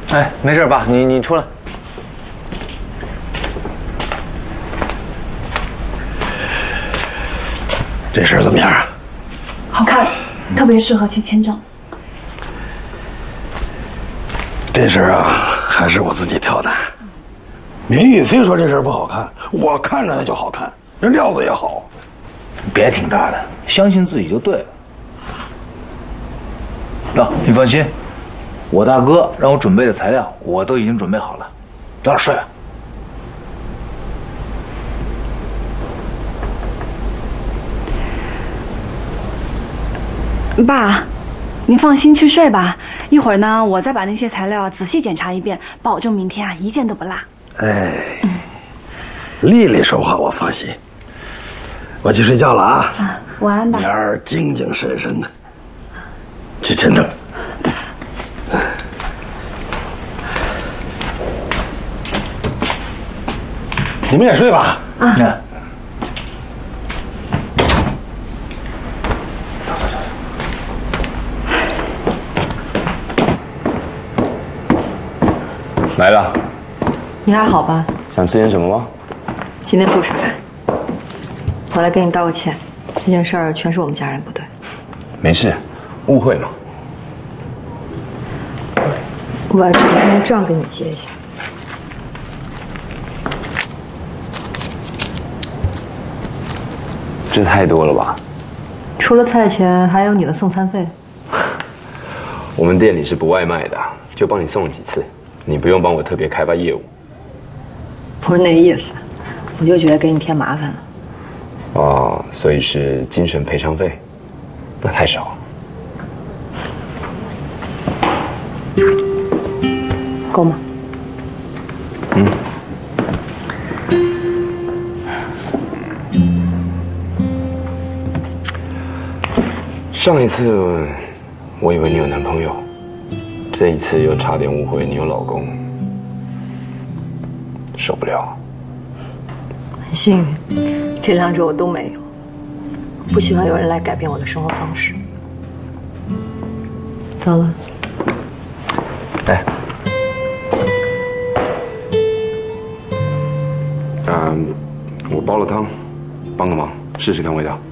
哎，没事，爸，你出来。 这事儿怎么样啊？ 好看，特别适合去签证。 这事儿啊，还是我自己挑的。明玉非说这事儿不好看，我看着它就好看，这料子也好。 别听他的，相信自己就对了。那你放心，我大哥让我准备的材料我都已经准备好了，早点睡吧。 爸，您放心去睡吧。一会儿呢，我再把那些材料仔细检查一遍，保证明天啊一件都不落。 哎，丽丽说话我放心。我去睡觉了啊！ 啊，晚安吧。 明儿精精神神的去签证。你们也睡吧。 啊。 来了， 你还好吧？ 想吃点什么吗？ 今天不吃饭，我来给你道个歉。这件事儿全是我们家人不对。 没事，误会嘛。 我把这几天的账给你结一下。 这太多了吧？ 除了菜钱，还有你的送餐费。 我们店里是不外卖的，就帮你送了几次，你不用帮我特别开发业务。 不是那个意思，我就觉得给你添麻烦了。 哦，所以是精神赔偿费，那太少。 够吗？ 嗯。上一次我以为你有男朋友，这一次又差点误会你有老公，受不了。 很幸运，这两者我都没有。不喜欢有人来改变我的生活方式。走了。 哎。我煲了汤，帮个忙，试试看味道。